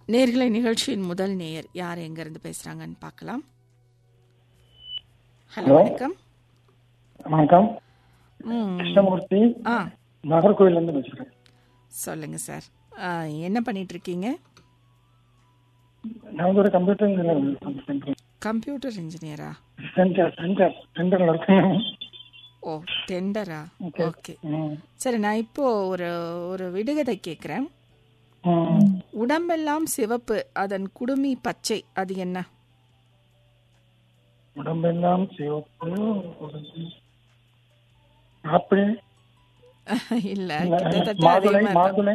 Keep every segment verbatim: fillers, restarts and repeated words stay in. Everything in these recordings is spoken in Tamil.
நேர்களை நிகழ்ச்சியின் முதல் நேயர் யார் எங்கிருந்து பேசுறாங்கன்னு பார்க்கலாம். ஹலோ, வணக்கம். வணக்கம், கிருஷ்ணமூர்த்தி, நாகர்கோவில்ல இருந்து பேசுறேன். சொல்லுங்க சார், என்ன பண்ணிட்டு இருக்கீங்க? நான் ஒரு கம்ப்யூட்டர் இன்ஜினியர். கம்ப்யூட்டர் இன்ஜினியரா? சென்டர் சென்டர் சென்டர்ல இருக்கேன். ஓ, டெண்டரா? ஓகே, சரி. நான் இப்போ ஒரு ஒரு விடுகதை கேட்குறேன். உடம்பெல்லாம் சிவப்பு, அதன் குடுமி பச்சை, அது என்ன? உடம்பெல்லாம் சிவப்பு, ஆப்பிள் இல்ல, கிட்டத்தட்ட அதே மாதிரி.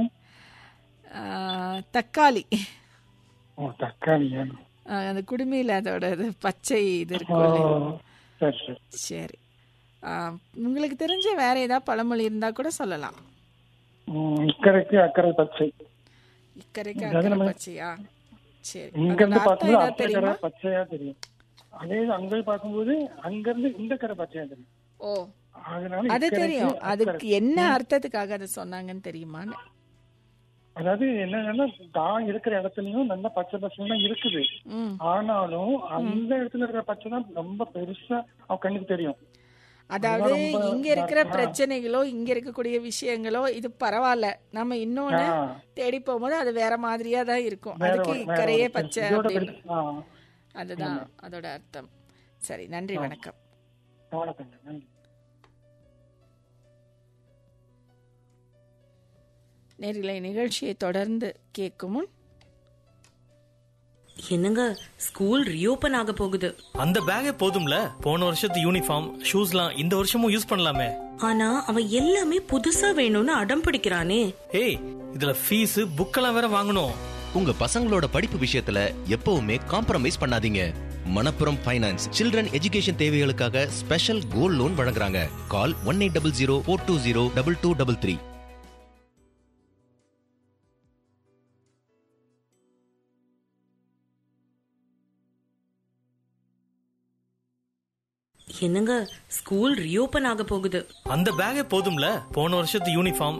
தக்காளி. ஓ, தக்காளி. அந்த குடுமியில அதோட பச்சை இது இருக்கும். சரி, உங்களுக்கு தெரிஞ்ச வேற ஏதாவது பழமொழி இருந்தா கூட சொல்லலாம். இக்கரைக்கு அக்கறை பச்சை. இக்கரைக்கு அக்கறை பச்சையா? சரி, இங்க இருந்து பாக்கும்போது அக்கறை பச்சையா தெரியும். அதே அங்க பார்க்கும்போது அங்க இருந்து இந்த கரை பச்சையா தெரியும். ஓ, அது தெரியும். அதுக்கு என்ன அர்த்தத்துக்காக அதை சொன்னாங்கன்னு தெரியுமான்னு? அதாவது என்னன்னா, தான் இருக்கிற இடத்துலயும் நல்ல பச்சை பச்சை இருக்குது. ஆனாலும் அந்த இடத்துல இருக்கிற பச்சை தான் ரொம்ப பெருசா அவ கண்ணுக்கு தெரியும். அதாவது இங்க இருக்கிற பிரச்சனைகளோ, இங்க இருக்கக்கூடிய விஷயங்களோ இது பரவாயில்ல, நம்ம இன்னொன்னு தேடி போகும்போது அது வேற மாதிரியா தான் இருக்கும். அதுக்கு இக்கரையே பச்சை அப்படின்னு, அதுதான் அதோட அர்த்தம். சரி, நன்றி, வணக்கம். நேர்களை நிகழ்ச்சியை தொடர்ந்து கேட்கும் முன், என்னங்க, ஸ்கூல் ரீஓபன் ஆக போகுது. அந்த பேக்கே போதும்ல, போன வருஷத்து யூனிஃபார்ம் ஷூஸ்லாம் இந்த வருஷமும் யூஸ் பண்ணலாமே. ஆனா அவன் எல்லாமே புதுசா வேணும்னு அடம் பிடிக்கிறானே. ஏய், இதுல ஃபீஸ் புக்கெல்லாம் வேற வாங்கணும். உங்க பசங்களோட படிப்பு விஷயத்துல எப்பவுமே காம்ப்ரமைஸ் பண்ணாதீங்க. மணப்புரம் ஃபைனான்ஸ் சில்ட்ரன் எஜுகேஷன் தேவைகளுக்காக ஸ்பெஷல் கோல்ட் லோன் வழங்குறாங்க. கால் one eight double zero four two zero double two double three. என்னங்க, ஸ்கூல் ரீஓபன் ஆக போகுது. அந்த பேக்கே போதும்ல, போன வருஷத்து யூனிஃபார்ம்